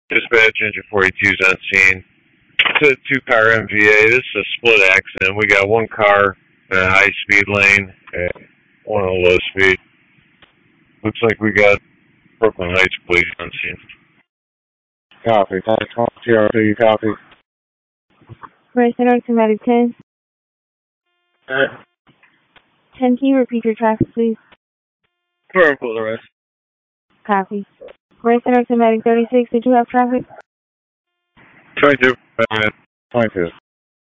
Dispatch engine 42's on scene. It's a two-car MVA. This is a split accident. We got one car in a high-speed lane and one in a low-speed. Looks like we got Brooklyn Heights police on scene. Copy. TRP, copy. Bryson Automatic 10. 10, can you repeat your traffic, please? Firm full arrest. Copy. Bryson Automatic 36, did you have traffic? 22. 22.